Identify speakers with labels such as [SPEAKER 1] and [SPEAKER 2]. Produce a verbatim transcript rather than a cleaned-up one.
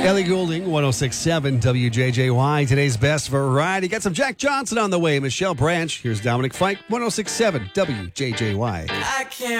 [SPEAKER 1] Ellie Goulding, one oh six point seven W J J Y. Today's best variety. Got some Jack Johnson on the way. Michelle Branch. Here's Dominic Fike, one oh six point seven W J J Y.
[SPEAKER 2] I can't